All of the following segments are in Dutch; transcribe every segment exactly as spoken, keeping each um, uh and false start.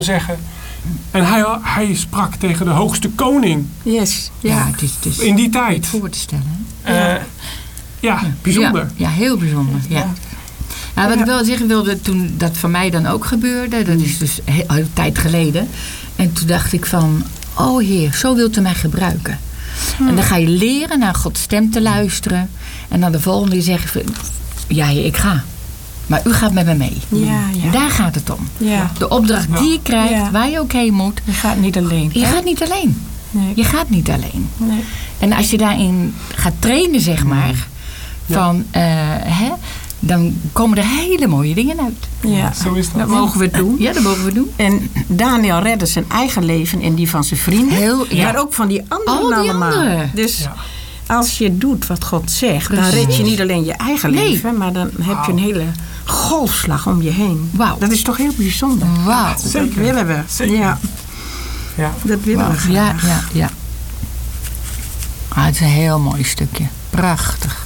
zeggen. En hij, hij sprak tegen de hoogste koning. Yes. Ja, ja het is, het is in die tijd. voor te stellen. Uh, ja. ja, bijzonder. Ja, ja heel bijzonder. Ja. Ja. Nou, wat ja. ik wel zeggen wilde, toen dat voor mij dan ook gebeurde, dat is dus heel, heel tijd geleden. En toen dacht ik van, oh Heer, zo wilt u mij gebruiken. Hmm. En dan ga je leren naar Gods stem te luisteren. En dan de volgende zeg je, ja, ik ga. Maar u gaat met me mee. Ja, ja. Daar gaat het om. Ja. De opdracht ja. die je krijgt, ja. waar je ook heen moet. Je gaat niet alleen. Je gaat niet alleen. Nee. Je gaat niet alleen. Nee. En als je daarin gaat trainen, zeg maar, ja. van, uh, hè, dan komen er hele mooie dingen uit. Ja, zo is dat. Dat mogen we doen. Ja, dat mogen we doen. En Daniel redde zijn eigen leven en die van zijn vrienden. Heel, ja. Maar ook van die anderen Al die allemaal. anderen. Dus ja. als je doet wat God zegt, Precies. dan red je niet alleen je eigen nee. leven, maar dan heb je een hele golfslag om je heen. Wauw. Dat is toch heel bijzonder. Wauw. Dat willen we. Zeker. Ja. Ja. Dat willen wow. we graag. Ja, ja, ja. Ah, het is een heel mooi stukje. Prachtig.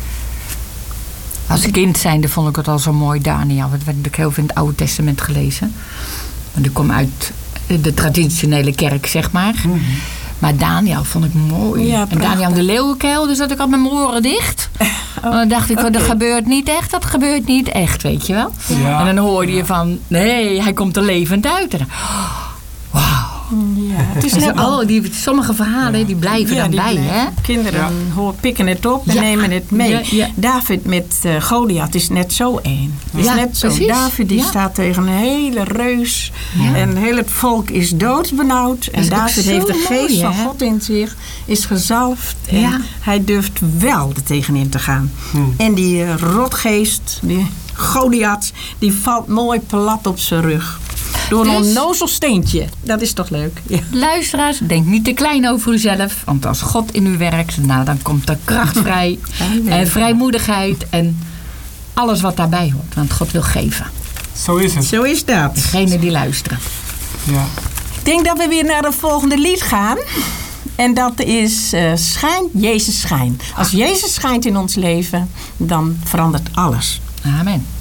Als kind zijnde vond ik het al zo mooi, Daniel. Dat heb ik heel veel in het Oude Testament gelezen. Want ik kom uit de traditionele kerk, zeg maar. Mm-hmm. Maar Daniel vond ik mooi. Ja, en Daniel de leeuwenkuil, dus had ik al mijn oren dicht. Oh, en dan dacht ik, okay. dat gebeurt niet echt, dat gebeurt niet echt, weet je wel. Ja. En dan hoorde je van, nee, hij komt er levend uit. En dan, wauw. Ja, het is net oh, die, sommige verhalen die blijven ja, dan die bij, blijven. hè? Kinderen ja. hoor, pikken het op en ja. nemen het mee. Ja, ja. David met uh, Goliath is net zo één. Is ja, net zo. Precies. David die ja. staat tegen een hele reus. Ja. En heel het volk is doodsbenauwd. En David heeft de geest mooi, van hè? God in zich. Is gezalfd. En ja. hij durft wel er tegenin te gaan. Hmm. En die uh, rotgeest, die Goliath, die valt mooi plat op zijn rug. Door een dus, onnozel steentje. Dat is toch leuk? Ja. Luisteraars, denk niet te klein over uzelf. Want als God in u werkt, nou, dan komt er kracht vrij. En vrijmoedigheid. En alles wat daarbij hoort. Want God wil geven. Zo is het. Zo is dat. Degene die luisteren. Ja. Ik denk dat we weer naar het volgende lied gaan. En dat is uh, Schijn, Jezus schijnt. Als Jezus schijnt in ons leven, dan verandert alles. Amen.